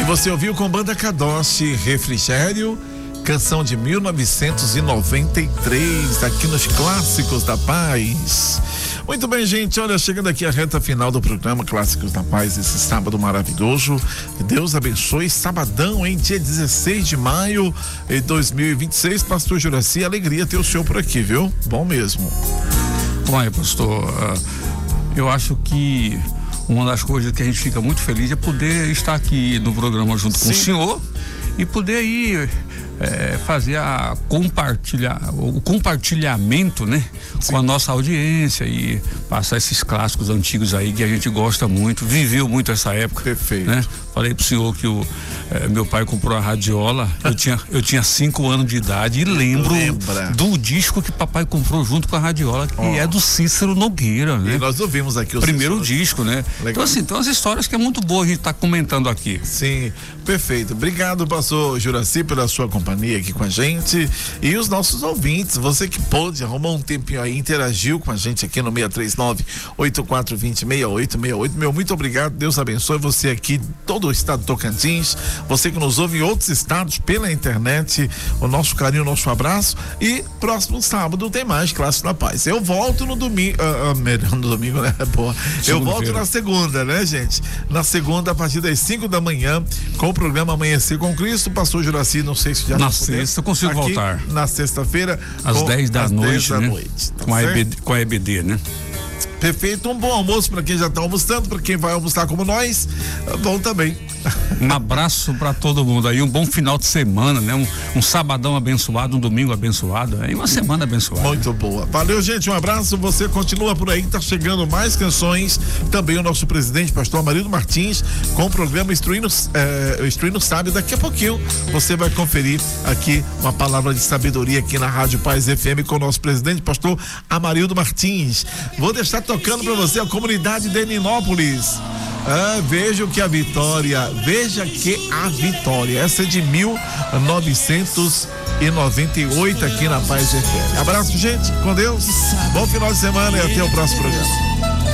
você ouviu com Banda Kadosh, Refrigério, canção de 1993, aqui nos Clássicos da Paz. Muito bem, gente, olha, chegando aqui a reta final do programa Clássicos da Paz, esse sábado maravilhoso. Deus abençoe, sabadão, hein, dia 16 de maio de 2026, pastor Juraci, alegria ter o senhor por aqui, viu? Bom mesmo. Olha, pastor, eu acho que uma das coisas que a gente fica muito feliz é poder estar aqui no programa junto com o senhor e poder aí fazer o compartilhamento, né? Com a nossa audiência e passar esses clássicos antigos aí que a gente gosta muito, viveu muito essa época. Perfeito. Né? Falei pro senhor que meu pai comprou a radiola, eu tinha 5 anos de idade e lembro do disco que papai comprou junto com a radiola, que é do Cícero Nogueira, né? E nós ouvimos aqui o primeiro disco, né? Legal. Então assim, as histórias que é muito boa a gente tá comentando aqui. Sim, perfeito. Obrigado, pastor Juraci, pela sua companhia aqui com a gente e os nossos ouvintes, você que pôde arrumar um tempinho aí, interagiu com a gente aqui no 639-8420-6868, meu muito obrigado, Deus abençoe você aqui, todo o estado do Tocantins, você que nos ouve em outros estados pela internet, o nosso carinho, o nosso abraço, e próximo sábado tem mais Clássico da Paz. Eu volto no domingo, no domingo, né? Boa. Eu volto na segunda, né, gente? Na segunda, a partir das 5 da manhã, com o programa Amanhecer com Cristo, pastor Juraci, não sei se já na sexta eu consigo voltar. Na sexta-feira, às 10 da noite, né? Tá com a EBD, né? Perfeito, um bom almoço para quem já está almoçando, para quem vai almoçar como nós, bom também. Um abraço para todo mundo aí, um bom final de semana, né? Um sabadão abençoado, um domingo abençoado, aí uma semana abençoada. Muito boa. Valeu, gente, um abraço, você continua por aí, tá chegando mais canções, também o nosso presidente, pastor Amarildo Martins, com o programa Instruindo Sábio. Daqui a pouquinho você vai conferir aqui uma palavra de sabedoria aqui na Rádio Paz FM com o nosso presidente, pastor Amarildo Martins. Vou deixar tocando para você a comunidade de Ninópolis. Veja que a vitória, essa é de 1998 aqui na Paz FM. Abraço, gente, com Deus, bom final de semana e até o próximo programa.